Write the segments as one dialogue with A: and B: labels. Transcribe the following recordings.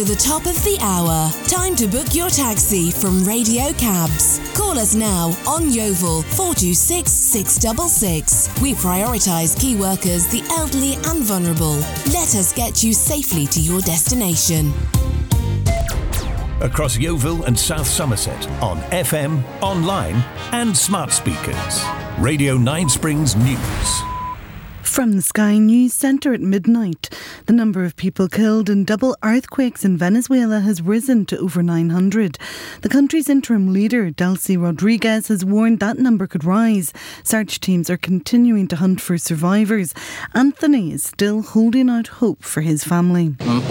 A: The top of the hour. Time to book your taxi from Radio Cabs. Call us now on Yeovil 426 666. We prioritise key workers, the elderly and vulnerable. Let us get you safely to your destination.
B: Across Yeovil and South Somerset on FM, online and smart speakers. Radio 9 Springs News.
C: From the Sky News Centre at midnight, the number of people killed in double earthquakes in Venezuela has risen to over 900. The country's interim leader, Delcy Rodriguez, has warned that number could rise. Search teams are continuing to hunt for survivors. Anthony is still holding out hope for his family.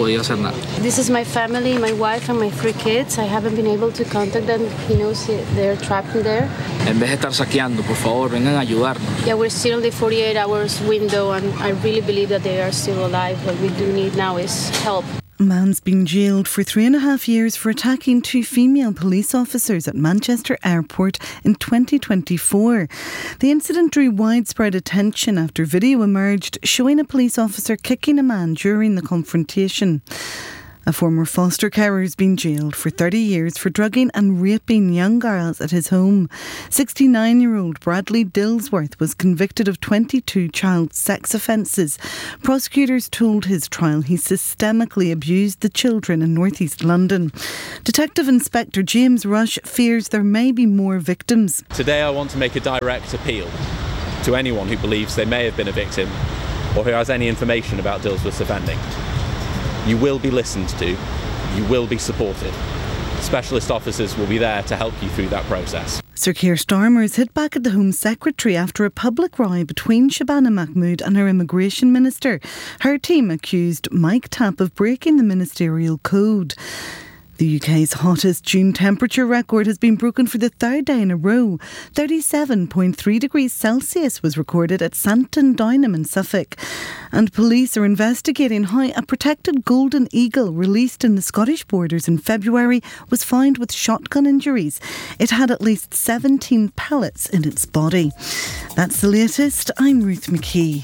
D: This is my family, my wife and my 3 kids. I haven't been able to contact them. He knows they're trapped in there.
E: En vez de estar saqueando, por favor, vengan a ayudarnos.
D: Yeah, we're still in the 48 hours window and I really believe that they are still alive. What we do need now is help.
C: A man's been jailed for 3.5 years for attacking 2 female police officers at Manchester Airport in 2024. The incident drew widespread attention after video emerged showing a police officer kicking a man during the confrontation. A former foster carer has been jailed for 30 years for drugging and raping young girls at his home. 69-year-old Bradley Dillsworth was convicted of 22 child sex offences. Prosecutors told his trial he systemically abused the children in North East London. Detective Inspector James Rush fears there may be more victims.
F: Today I want to make a direct appeal to anyone who believes they may have been a victim or who has any information about Dillsworth's offending. You will be listened to, you will be supported. Specialist officers will be there to help you through that process.
C: Sir Keir Starmer has hit back at the Home Secretary after a public row between Shabana Mahmood and her Immigration Minister. Her team accused Mike Tapp of breaking the ministerial code. The UK's hottest June temperature record has been broken for the 3rd day in a row. 37.3 degrees Celsius was recorded at Santon Downham in Suffolk. And police are investigating how a protected golden eagle released in the Scottish borders in February was found with shotgun injuries. It had at least 17 pellets in its body. That's the latest. I'm Ruth McKee.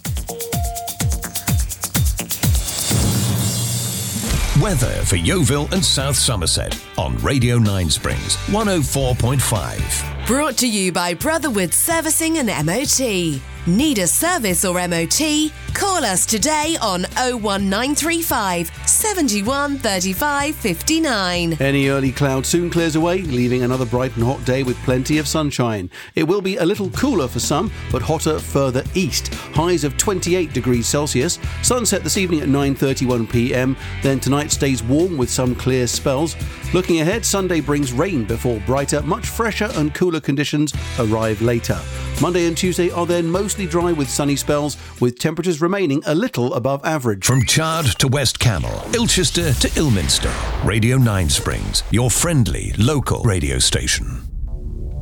B: Weather for Yeovil and South Somerset on Radio 9 Springs 104.5.
A: Brought to you by Brotherwood Servicing and MOT. Need a service or MOT? Call us today on 01935 71 35 59.
G: Any early cloud soon clears away, leaving another bright and hot day with plenty of sunshine. It will be a little cooler for some, but hotter further east. Highs of 28 degrees Celsius. Sunset this evening at 9:31 p.m. Then tonight stays warm with some clear spells. Looking ahead, Sunday brings rain before brighter, much fresher and cooler conditions arrive later. Monday and Tuesday are then mostly dry with sunny spells, with temperatures remaining a little above average.
B: From Chard to West Camel, Ilchester to Ilminster, Radio 9 Springs, your friendly local radio station.